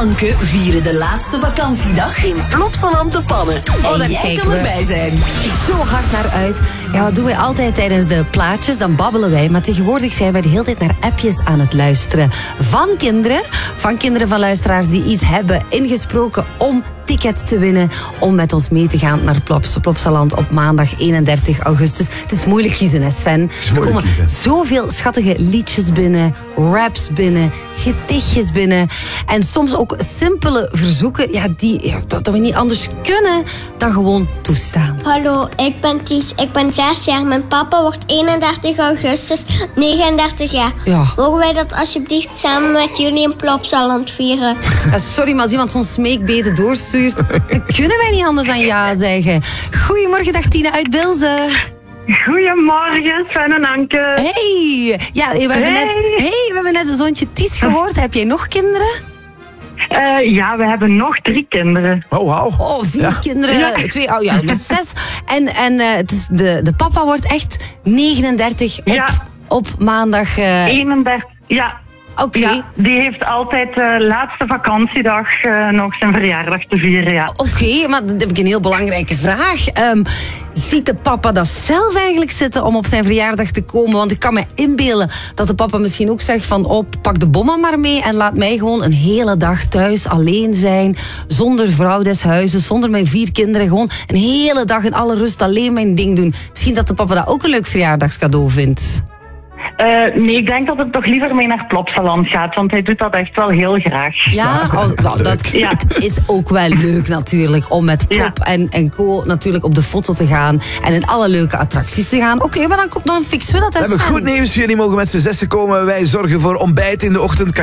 Anke vieren de laatste vakantiedag in Plopsaland de Pannen. En jij kan erbij zijn. Zo hard naar uit. Ja, wat doen wij altijd tijdens de plaatjes? Dan babbelen wij. Maar tegenwoordig zijn wij de hele tijd naar appjes aan het luisteren. Van kinderen van luisteraars die iets hebben ingesproken om tickets te winnen om met ons mee te gaan naar Plopsaland op maandag 31 augustus. Het is moeilijk kiezen, hè Sven? Er komen zoveel schattige liedjes binnen, raps binnen, gedichtjes binnen. En soms ook simpele verzoeken dat we niet anders kunnen dan gewoon toestaan. Hallo, ik ben Ties. Ik ben 6 jaar. Mijn papa wordt 31 augustus 39 jaar. Ja. Mogen wij dat alsjeblieft samen met jullie in Plopsaland vieren? Sorry, maar als iemand zo'n smeekbede doorstuurt, dan kunnen wij niet anders dan ja zeggen. Goedemorgen, dag Tine uit Bilze. Goedemorgen, Sven en Anke. Hey! Ja, we hebben net een zoontje Ties gehoord. Heb jij nog kinderen? Ja, we hebben nog 3 kinderen. Oh, wauw. Oh, 4 kinderen. Ja. 2, dus 6. En het is de papa wordt echt 39 op maandag. 31, ja. Oké. Ja, die heeft altijd de laatste vakantiedag nog zijn verjaardag te vieren, ja. Oké, maar dan heb ik een heel belangrijke vraag. Ziet de papa dat zelf eigenlijk zitten om op zijn verjaardag te komen? Want ik kan me inbeelden dat de papa misschien ook zegt van pak de bommen maar mee en laat mij gewoon een hele dag thuis alleen zijn. Zonder vrouw des huizes, zonder mijn 4 kinderen. Gewoon een hele dag in alle rust alleen mijn ding doen. Misschien dat de papa dat ook een leuk verjaardagscadeau vindt. Nee, ik denk dat het toch liever mee naar Plopsaland gaat, want hij doet dat echt wel heel graag. Ja, dat is ook wel leuk natuurlijk, om met Plop en co natuurlijk op de foto te gaan en in alle leuke attracties te gaan. Oké, maar dan fixen we dat. We hebben goed nieuws. Jullie mogen met z'n 6 komen. Wij zorgen voor ontbijt in de ochtend.